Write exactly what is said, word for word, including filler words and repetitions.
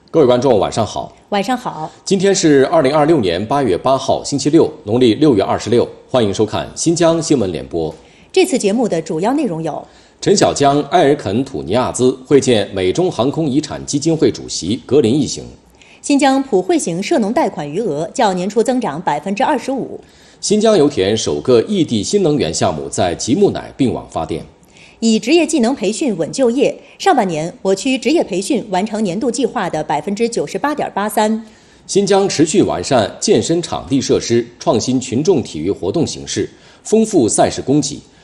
各位观众，晚上好。 晚上好。 今天是二零二六年八月八号，星期六，农历六月二十六。欢迎收看新疆新闻联播。 这次节目的主要内容有： 陈小江、埃尔肯土尼亚兹会见美中航空遗产基金会主席格林一行； 新疆普惠型涉农贷款余额较年初增长百分之二十五； 新疆油田首个异地新能源项目在吉木乃并网发电； 以职业技能培训稳就业，上半年我区职业培训完成年度计划的百分之九十八点八三。 新疆持续完善健身场地设施，创新群众体育活动形式，丰富赛事供给，